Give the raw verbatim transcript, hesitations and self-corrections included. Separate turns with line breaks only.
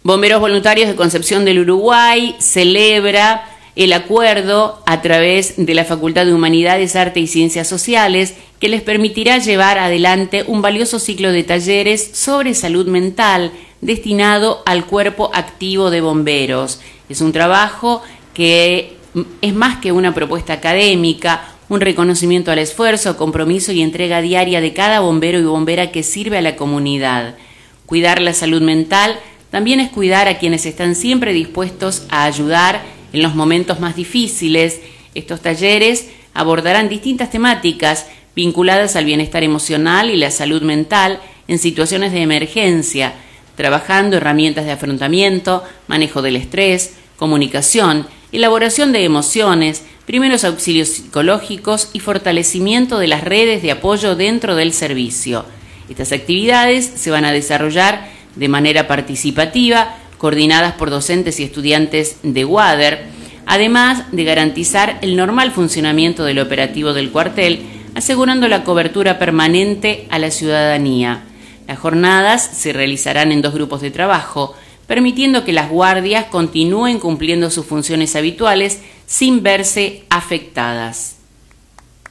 Bomberos Voluntarios de Concepción del Uruguay celebra el acuerdo a través de la Facultad de Humanidades, Arte y Ciencias Sociales que les permitirá llevar adelante un valioso ciclo de talleres sobre salud mental destinado al cuerpo activo de bomberos. Es un trabajo que es más que una propuesta académica, un reconocimiento al esfuerzo, compromiso y entrega diaria de cada bombero y bombera que sirve a la comunidad. Cuidar la salud mental también es cuidar a quienes están siempre dispuestos a ayudar en los momentos más difíciles. Estos talleres abordarán distintas temáticas vinculadas al bienestar emocional y la salud mental en situaciones de emergencia, trabajando herramientas de afrontamiento, manejo del estrés, comunicación, elaboración de emociones, primeros auxilios psicológicos y fortalecimiento de las redes de apoyo dentro del servicio. Estas actividades se van a desarrollar de manera participativa, coordinadas por docentes y estudiantes de WADER, además de garantizar el normal funcionamiento del operativo del cuartel, asegurando la cobertura permanente a la ciudadanía. Las jornadas se realizarán en dos grupos de trabajo, permitiendo que las guardias continúen cumpliendo sus funciones habituales sin verse afectadas.